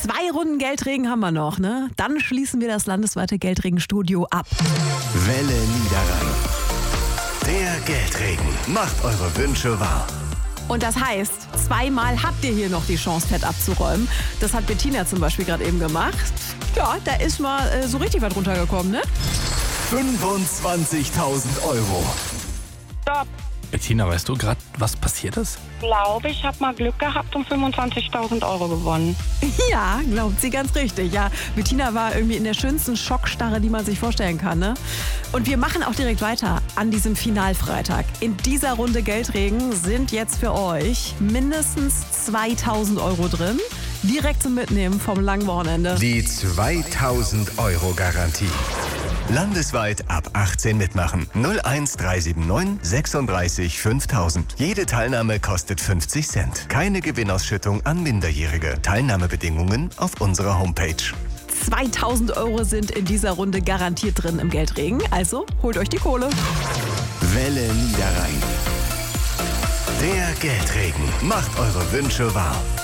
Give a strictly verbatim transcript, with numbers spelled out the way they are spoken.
Zwei Runden Geldregen haben wir noch, ne? Dann schließen wir das landesweite Geldregenstudio ab. Welle Niederrhein. Der Geldregen macht eure Wünsche wahr. Und das heißt, zweimal habt ihr hier noch die Chance, Fett abzuräumen. Das hat Bettina zum Beispiel gerade eben gemacht. Ja, da ist mal äh, so richtig was runtergekommen, ne? fünfundzwanzigtausend Euro. Stopp. Bettina, weißt du gerade, was passiert ist? Ich glaube, ich habe mal Glück gehabt und fünfundzwanzigtausend Euro gewonnen. Ja, glaubt sie ganz richtig. Ja, Bettina war irgendwie in der schönsten Schockstarre, die man sich vorstellen kann, ne? Und wir machen auch direkt weiter an diesem Finalfreitag. In dieser Runde Geldregen sind jetzt für euch mindestens zweitausend Euro drin. Direkt zum Mitnehmen vom langen Wochenende. Die zweitausend Euro Garantie. Landesweit ab achtzehn mitmachen. null eins drei sieben neun sechsunddreißig fünftausend. Jede Teilnahme kostet fünfzig Cent. Keine Gewinnausschüttung an Minderjährige. Teilnahmebedingungen auf unserer Homepage. zweitausend Euro sind in dieser Runde garantiert drin im Geldregen. Also holt euch die Kohle. Welle Niederrhein. Der Geldregen macht eure Wünsche wahr.